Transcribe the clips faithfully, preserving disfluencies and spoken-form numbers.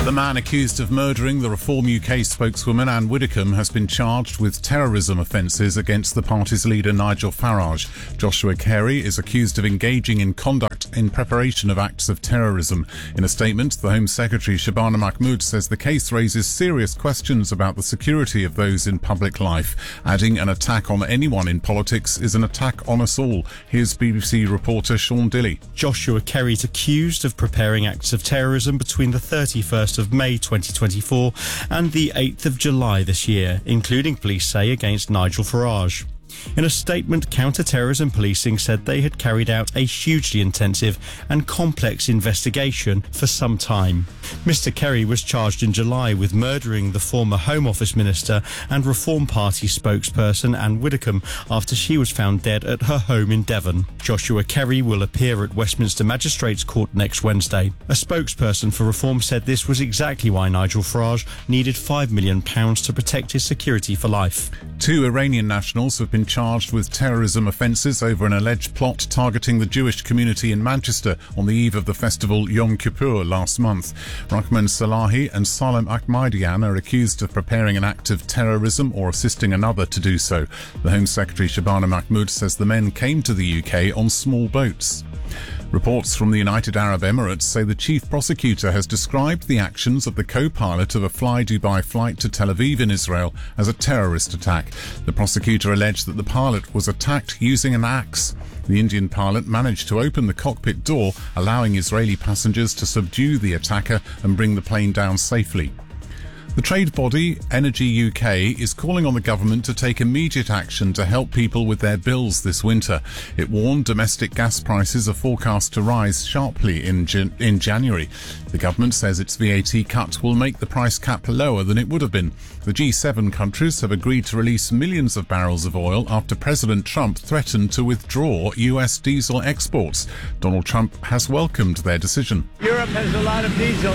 The man accused of murdering the Reform U K spokeswoman Anne Widdecombe has been charged with terrorism offences against the party's leader Nigel Farage. Joshua Carey is accused of engaging in conduct in preparation of acts of terrorism. In a statement, the Home Secretary Shabana Mahmood says the case raises serious questions about the security of those in public life, adding an attack on anyone in politics is an attack on us all. Here's B B C reporter Sean Dilley. Joshua Carey is accused of preparing acts of terrorism between the thirty-first of May twenty twenty-four and the eighth of July this year, including, police say, against Nigel Farage. In a statement, counter-terrorism policing said they had carried out a hugely intensive and complex investigation for some time. Mister Carey was charged in July with murdering the former Home Office Minister and Reform Party spokesperson Anne Widdecombe after she was found dead at her home in Devon. Joshua Carey will appear at Westminster Magistrates Court next Wednesday. A spokesperson for Reform said this was exactly why Nigel Farage needed five million pounds to protect his security for life. Two Iranian nationals have been charged with terrorism offences over an alleged plot targeting the Jewish community in Manchester on the eve of the festival Yom Kippur last month. Rahman Salahi and Salem Ahmadian are accused of preparing an act of terrorism or assisting another to do so. The Home Secretary Shabana Mahmood says the men came to the U K on small boats. Reports from the United Arab Emirates say the chief prosecutor has described the actions of the co-pilot of a Fly Dubai flight to Tel Aviv in Israel as a terrorist attack. The prosecutor alleged that the pilot was attacked using an axe. The Indian pilot managed to open the cockpit door, allowing Israeli passengers to subdue the attacker and bring the plane down safely. The trade body Energy U K is calling on the government to take immediate action to help people with their bills this winter. It warned domestic gas prices are forecast to rise sharply in, Jan- in January. The government says its V A T cut will make the price cap lower than it would have been. The G seven countries have agreed to release millions of barrels of oil after President Trump threatened to withdraw U S diesel exports. Donald Trump has welcomed their decision. Europe has a lot of diesel,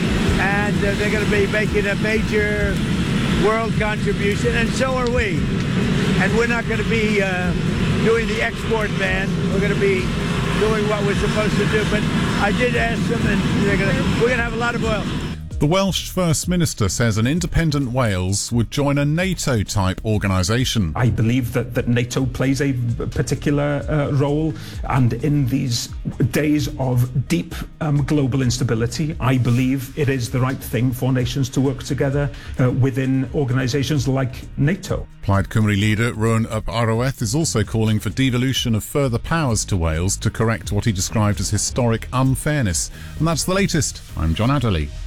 and uh, they're going to be making a major world contribution, and so are we. And we're not going to be uh, doing the export ban. We're going to be doing what we're supposed to do. But I did ask them, and they're going to, we're going to have a lot of oil. The Welsh First Minister says an independent Wales would join a NATO-type organisation. I believe that, that NATO plays a particular uh, role, and in these days of deep um, global instability, I believe it is the right thing for nations to work together uh, within organisations like NATO. Plaid Cymru leader Rowan ap Arwaeth is also calling for devolution of further powers to Wales to correct what he described as historic unfairness. And that's the latest. I'm John Adderley.